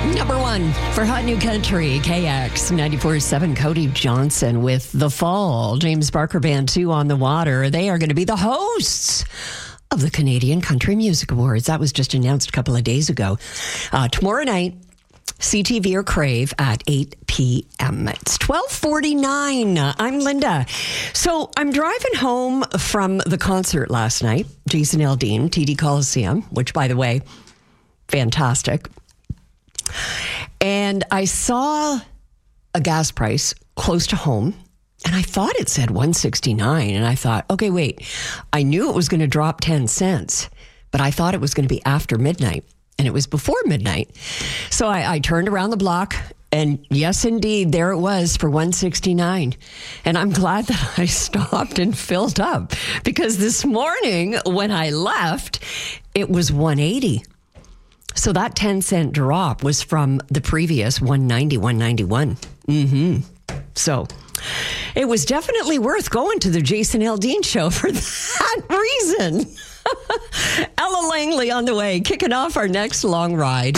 Number one for Hot New Country, KX 94.7, Cody Johnson with The Fall. James Barker Band 2 on the water. They are going to be the hosts of the Canadian Country Music Awards. That was just announced a couple of days ago. Tomorrow night, CTV or Crave at 8 p.m. It's 12:49. I'm Linda. So I'm driving home from the concert last night, Jason Aldean, TD Coliseum, which, by the way, fantastic. And I saw a gas price close to home, and I thought it said $1.69. And I thought, okay, wait, I knew it was going to drop 10 cents, but I thought it was going to be after midnight. And it was before midnight. So I turned around the block, and yes, indeed, there it was for $1.69. And I'm glad that I stopped and filled up, because this morning when I left, it was $1.80. So that 10-cent drop was from the previous $1.90, $1.91. So it was definitely worth going to the Jason Aldean show for that reason. Ella Langley on the way, kicking off our next long ride.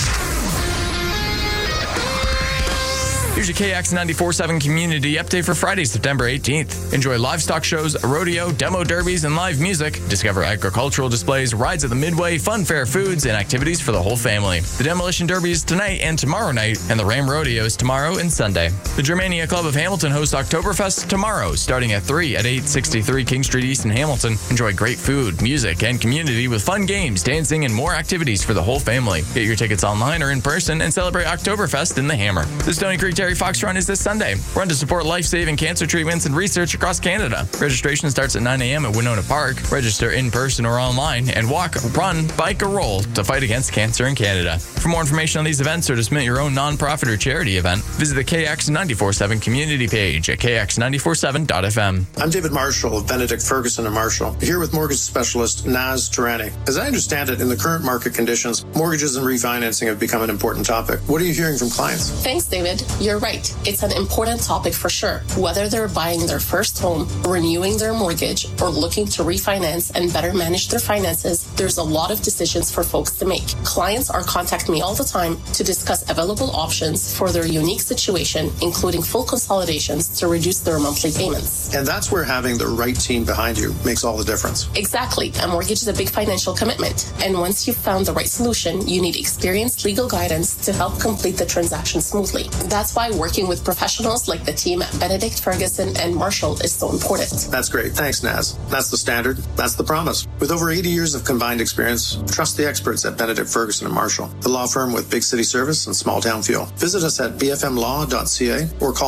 Here's your KX 94.7 community update for Friday, September 18th. Enjoy livestock shows, rodeo, demo derbies, and live music. Discover agricultural displays, rides at the Midway, fun fair foods, and activities for the whole family. The Demolition Derby is tonight and tomorrow night, and the Ram Rodeo is tomorrow and Sunday. The Germania Club of Hamilton hosts Oktoberfest tomorrow, starting at 3 at 863 King Street East in Hamilton. Enjoy great food, music, and community with fun games, dancing, and more activities for the whole family. Get your tickets online or in person and celebrate Oktoberfest in the Hammer. The Stony Creek Dairy Fox Run is this Sunday. Run to support life-saving cancer treatments and research across Canada. Registration starts at 9 a.m. at Winona Park. Register in person or online and walk, run, bike, or roll to fight against cancer in Canada. For more information on these events or to submit your own nonprofit or charity event, visit the KX 94.7 community page at kx947.fm. I'm David Marshall of Benedict Ferguson and Marshall, here with mortgage specialist Naz Tarani. As I understand it, in the current market conditions, mortgages and refinancing have become an important topic. What are you hearing from clients? Thanks, David. You're right. It's an important topic for sure. Whether they're buying their first home, renewing their mortgage, or looking to refinance and better manage their finances, there's a lot of decisions for folks to make. Clients are contacting me all the time to discuss available options for their unique situation, including full consolidations to reduce their monthly payments. And that's where having the right team behind you makes all the difference. Exactly. A mortgage is a big financial commitment. And once you've found the right solution, you need experienced legal guidance to help complete the transaction smoothly. That's why working with professionals like the team at Benedict Ferguson and Marshall is so important. That's great. Thanks, Naz. That's the standard. That's the promise. With over 80 years of combined experience, trust the experts at Benedict Ferguson and Marshall, the law firm with big city service and small town feel. Visit us at bfmlaw.ca or call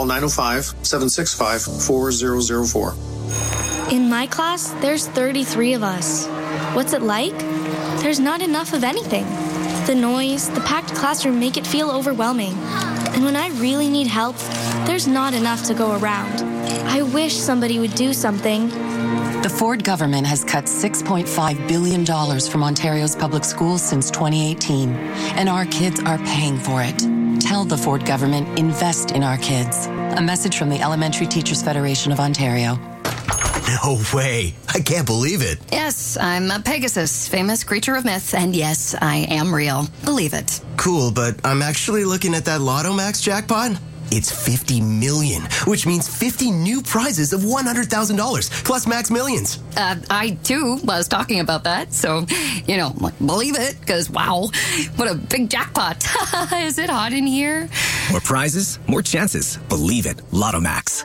905-765-4004. In my class, there's 33 of us. What's it like? There's not enough of anything. The noise, the packed classroom make it feel overwhelming. And when I really need help, there's not enough to go around. I wish somebody would do something. The Ford government has cut $6.5 billion from Ontario's public schools since 2018, and our kids are paying for it. Tell the Ford government, invest in our kids. A message from the Elementary Teachers Federation of Ontario. No way. I can't believe it. Yes, I'm a Pegasus, famous creature of myth, and yes, I am real. Believe it. Cool, but I'm actually looking at that Lotto Max jackpot. It's 50 million, which means 50 new prizes of $100,000, plus Max Millions. I, too, was talking about that, so, believe it, because, wow, what a big jackpot. Is it hot in here? More prizes, more chances. Believe it. Lotto Max.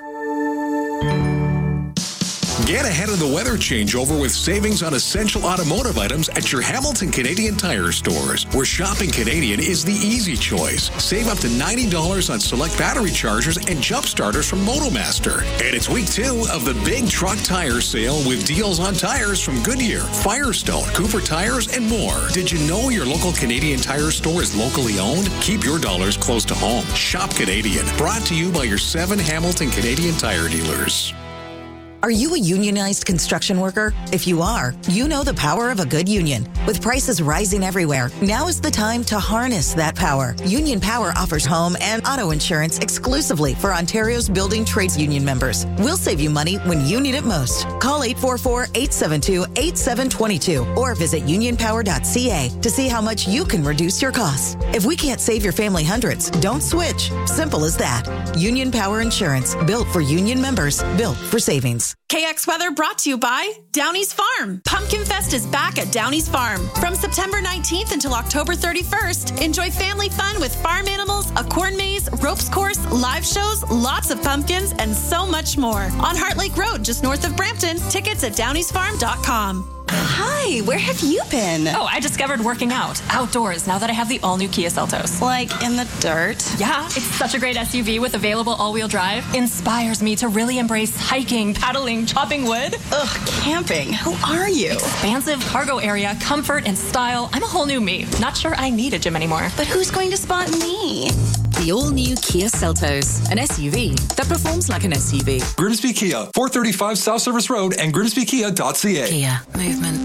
Get ahead of the weather changeover with savings on essential automotive items at your Hamilton Canadian Tire stores, where shopping Canadian is the easy choice. Save up to $90 on select battery chargers and jump starters from Motomaster. And it's week 2 of the big truck tire sale with deals on tires from Goodyear, Firestone, Cooper Tires, and more. Did you know your local Canadian Tire store is locally owned? Keep your dollars close to home. Shop Canadian. Brought to you by your 7 Hamilton Canadian Tire dealers. Are you a unionized construction worker? If you are, you know the power of a good union. With prices rising everywhere, now is the time to harness that power. Union Power offers home and auto insurance exclusively for Ontario's building trades union members. We'll save you money when you need it most. Call 844-872-8722 or visit unionpower.ca to see how much you can reduce your costs. If we can't save your family hundreds, don't switch. Simple as that. Union Power Insurance, built for union members, built for savings. KX Weather brought to you by Downey's Farm. Pumpkin Fest is back at Downey's Farm. From September 19th until October 31st, enjoy family fun with farm animals, a corn maze, ropes course, live shows, lots of pumpkins, and so much more. On Heart Lake Road, just north of Brampton. Tickets at downeysfarm.com. Hi, where have you been? Oh, I discovered working out outdoors now that I have the all-new Kia Seltos. Like in the dirt? Yeah, it's such a great SUV with available all-wheel drive. Inspires me to really embrace hiking, paddling, chopping wood. Ugh, camping. Who are you? Expansive cargo area, comfort and style. I'm a whole new me. Not sure I need a gym anymore. But who's going to spot me? The all-new Kia Seltos, an SUV that performs like an SUV. Grimsby Kia, 435 South Service Road and grimsbykia.ca. Kia, movement